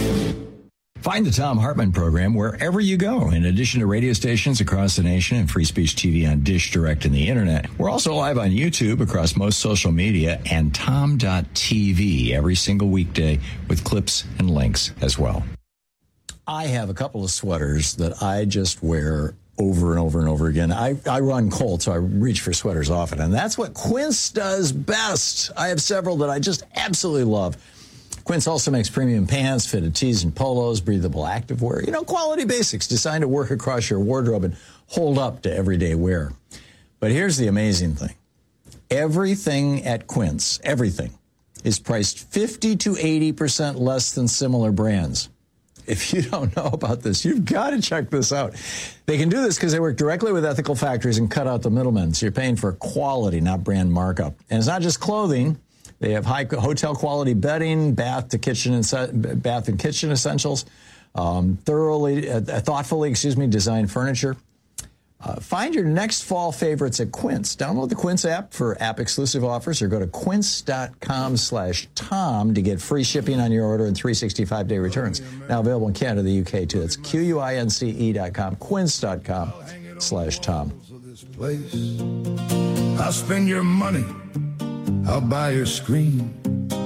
Find the Thom Hartmann program wherever you go. In addition to radio stations across the nation and Free Speech TV on Dish Direct and the Internet, we're also live on YouTube across most social media and Tom.tv every single weekday with clips and links as well. I have a couple of sweaters that I just wear over and over and over again. I run cold, so I reach for sweaters often, and that's what Quince does best. I have several that I just absolutely love. Quince also makes premium pants, fitted tees and polos, breathable activewear. You know, quality basics designed to work across your wardrobe and hold up to everyday wear. But here's the amazing thing. Everything at Quince, everything, is priced 50 to 80% less than similar brands. If you don't know about this, you've got to check this out. They can do this because they work directly with ethical factories and cut out the middlemen. So you're paying for quality, not brand markup. And it's not just clothing. They have high hotel quality bedding, bath and kitchen essentials, thoughtfully designed furniture. Find your next fall favorites at Quince. Download the Quince app for app-exclusive offers or go to quince.com/Tom to get free shipping on your order and 365-day returns. Now available in Canada, the UK, too. That's QUINCE.com, quince.com/Tom. I'll spend your money. I'll buy your screen.